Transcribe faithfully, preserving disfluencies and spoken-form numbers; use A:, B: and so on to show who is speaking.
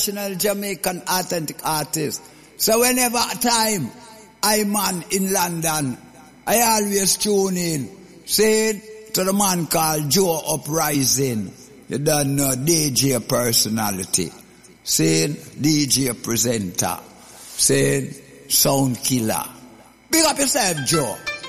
A: international Jamaican authentic artist. So whenever time I'm man in London, I always tune in, saying to the man called Joe Uprising. You don't know, D J personality, saying D J presenter, saying sound killer. Big up yourself, Joe.